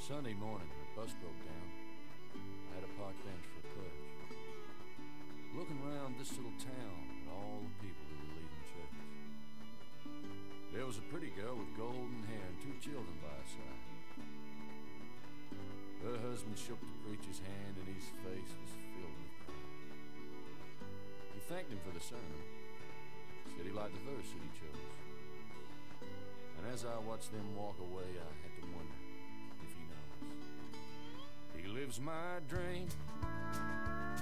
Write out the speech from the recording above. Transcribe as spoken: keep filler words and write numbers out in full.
Sunday morning, the bus broke down. I had a park bench for a perch. Looking around this little town at all the people who were leaving churches. There was a pretty girl with golden hair and two children by her side. Her husband shook the preacher's hand and his face was filled with pride. He thanked him for the sermon, said he liked the verse that he chose. And as I watched them walk away, I had to wonder if he knows. He lives my dream.